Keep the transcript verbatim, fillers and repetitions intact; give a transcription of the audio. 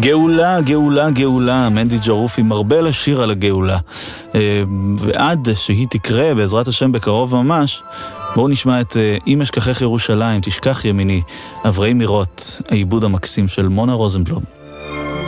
גאולה, גאולה, גאולה, מנדי ג'רופי מרבה לשיר על הגאולה. ועד שהיא תקרה בעזרת השם בקרוב ממש, בואו נשמע את אם אשכחך ירושלים, תשכח ימיני, אברי מירות, העיבוד המקסים של מונה רוזנבלום.